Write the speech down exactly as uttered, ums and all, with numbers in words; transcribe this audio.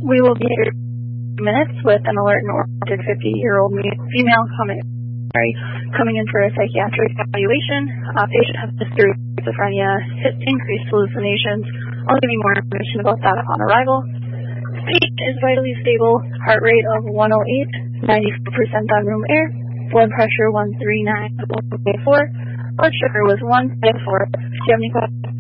We will be here in minutes with an alert and oriented fifty-year-old female coming, sorry, coming in for a psychiatric evaluation. Uh, patient has a history of schizophrenia, increased hallucinations. I'll give you more information about that upon arrival. Patient is vitally stable, heart rate of one oh eight, ninety-four percent on room air, blood pressure one thirty-nine, one twenty-four, blood sugar was one fifty-four. Do you have any questions?